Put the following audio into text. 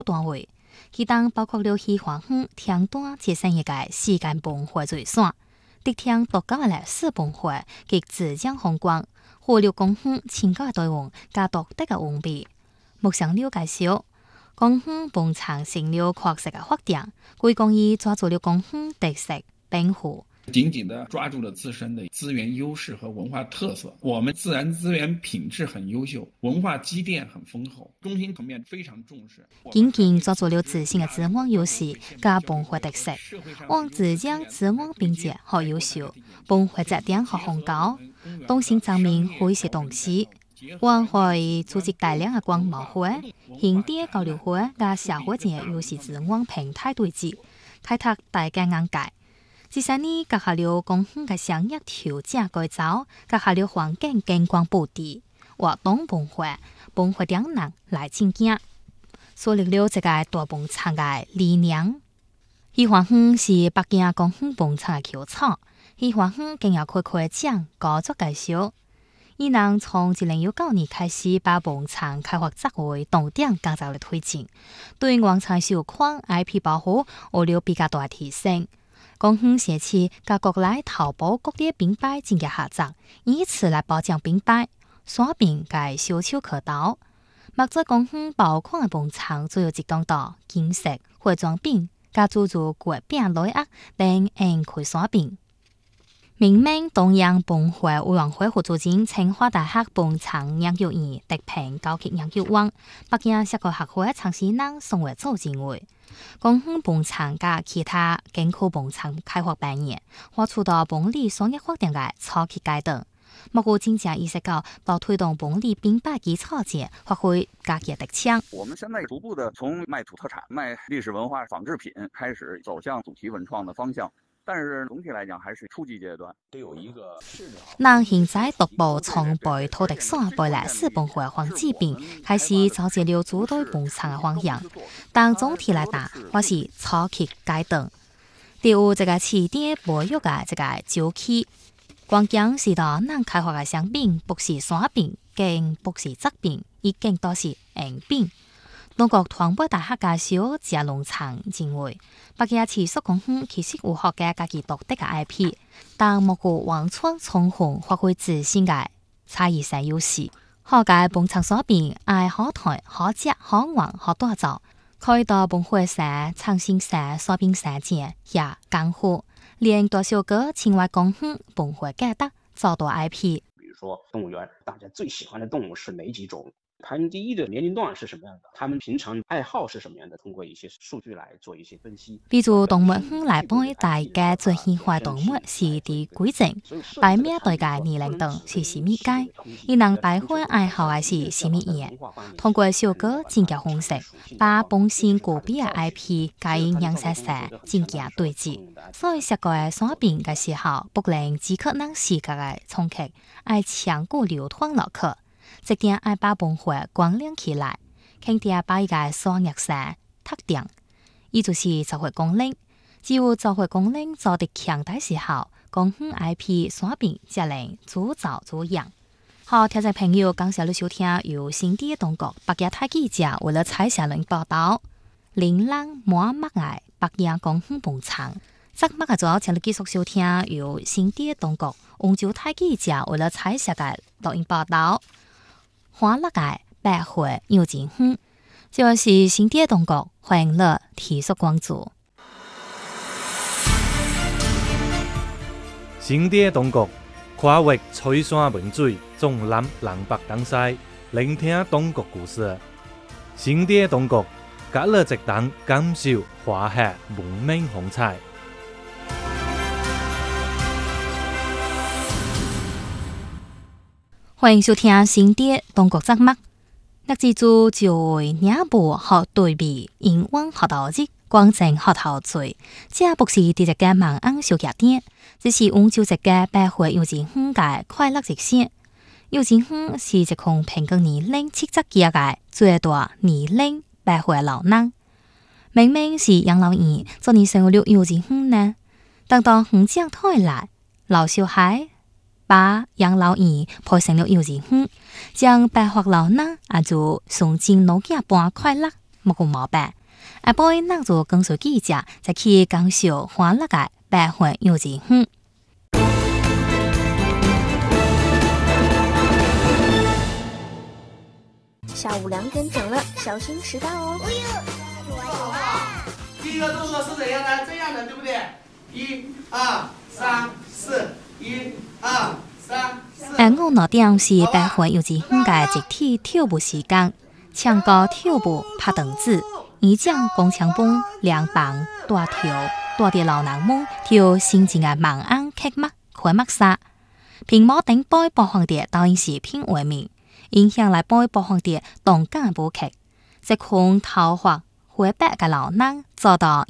单位，其中包括了喜欢园、天端节省一个时间崩坏最线，特天独家的历史崩坏及自江风光，活力公园青高的队伍加独特的文笔。目前了介绍，公园蹦场成了确实的发展，归功于抓住了公园特色保护。 紧紧地抓住了自身的资源优势和文化特色，我们自然资源品质很优秀，文化积淀很丰厚，中心层面非常重视。 紧紧抓住了自身的资源优势加文化特色，往自江资源并结和优秀，文化质量和崇高，东兴证明会是东西。晚会组织大量的广播会、现地交流会加社会节优势资源平台对接，开拓大家眼界。这3年结合了公园的商业调整改造，结合了环境景观布置，活动文化两难来进行，树立了这个大蹦场的理念。喜欢园是北京公园蹦场的口草，喜欢园更要开奖高作介绍。伊能从2019年开始，把蹦场开发作为重点工作的推进，对广场小框 IP 保护有了比较大的提升。公园社区甲国内头部各地品牌进行合作，以此来保障品牌刷屏甲小手可刀。目前公园爆款的蹦场主要集中到金色、化妆品、甲诸如月饼、礼盒等宴会刷屏。明明东洋蹦会委员会副主任、清华大学蹦场研究院特聘高级研究员、北京社区学会创始人宋伟祖认为，公园蹦场甲其他景区蹦场开发半年，发出到本地商业发展的初期阶段。目前真正意识到推动本地品牌基础节发挥家己的特长。 我们现在逐步的从卖土特产、卖历史文化仿制品开始走向主题文创的方向。但是总体来讲还是初级阶段，得有一个视角。 咱现在逐步从背土特产、背历史文化黄制品开始走进了主队蹦场的方向，但总体来讲，还是初期阶段。第有这个起点培育的这个周期，关键是到咱开发的商品不是山品，更不是杂品，伊更多是硬品。中国传播大学教授谢龙昌认为，北京持续公园其实有好嘅家己独特嘅 IP， 但莫过往创充分发挥自身嘅差异性优势。好嘅蹦场所变，爱好台、好食、好玩、好大造，可以到蹦会山、长兴山、所变山节也干货，连大小哥青蛙公园蹦会改得造大 IP。 比如说动物园，大家最喜欢的动物是哪几种？排名第一的年龄段是什么样的？他们平常爱好是什么样的？通过一些数据来做一些分析。 比如动物园来帮大家最喜欢动物是伫几种，排名对个年龄段是什么界？伊能百分爱好的是什么样？通过小哥进行分析，把本身个别的 IP 加以详细进行对接。所以设计的选品嘅时候，不能只靠咱视觉的冲击，爱强固流通落去。这点爱把文化关联起来，肯定把一个商业性特定，伊就是召回功能。只有召回功能做得强大时候，公园 IP 选品才能自造自养。好，听众朋友，感谢你收听由新地东国北京台记者为了采写论报道，琳琅满目的北京公园蹦场。节目嘅最后，请你继续收听由新地东国温州台记者为了采写嘅录音报道。欢乐嘅百会幼稚园，就是新地东国欢迎乐提速关注。 新地东国跨越翠山文水，纵南南北东西，聆听东国故事。新地东国，隔了一档感受华夏文明风采。 欢迎收听新地东国节目。那记住就为领步和对比，英文学到日，光正学头嘴。这不是第一个晚安小夜店，只是温州一个百会幼稚园的快乐日线。幼稚园是一群平均年龄70几的最大年龄百会老人。明明是养老院，昨年成立幼稚园呢？等到园长退来，老小孩把养老院配成了幼稚园，将百会老人也就送进老家般快乐。 莫共毛病。阿伯拿着跟随记者在去讲述欢乐嘅白混幼稚園。 下午2点整了，小心迟到哦。 第一个动作是怎样的？这样的，对不对？1、2、3、4，1、2、3、4。 5點是白混幼稚園嘅集體跳舞時間，唱歌跳舞拍凳子，演講廣場舞、兩棒、大跳，帶啲老人們跳先前嘅晚安劇目、開幕式。屏幕頂播播放嘅導演視頻畫面，影響嚟播放嘅動感舞劇，即款頭髮灰白嘅老人做到